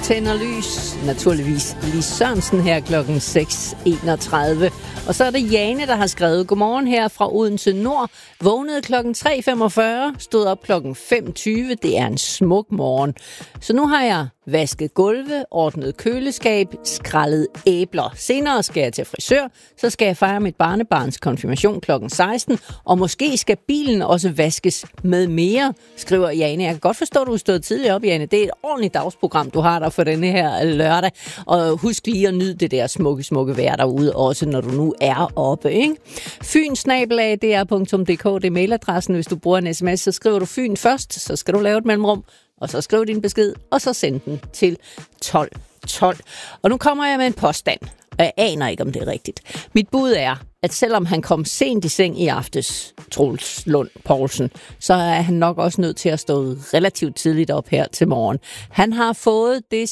tænder lys. Naturligvis Lis Sørensen her klokken 6.31. Og så er det Jane, der har skrevet: Godmorgen her fra Odense Nord. Vågnede klokken 3.45, stod op klokken 5.20. Det er en smuk morgen. Så nu har jeg vasket gulve, ordnet køleskab, skrællet æbler. Senere skal jeg til frisør, så skal jeg fejre mit barnebarns konfirmation klokken 16. Og måske skal bilen også vaskes med mere, skriver Jane. Jeg kan godt forstå, at du er stået tidligt op, Jane. Det er et ordentligt dagsprogram, du har der for denne her lørdag. Og husk lige at nyde det der smukke vejr derude, også når du nu er oppe, ikke? fyn@dr.dk, det er mailadressen. Hvis du bruger en sms, så skriver du Fyn først, så skal du lave et mellemrum, og så skriv din besked, og så send den til 1212. Og nu kommer jeg med en påstand, og jeg aner ikke, om det er rigtigt. Mit bud er, at selvom han kom sent i seng i aftes, Troels Lund Poulsen, så er han nok også nødt til at stå relativt tidligt op her til morgen. Han har fået det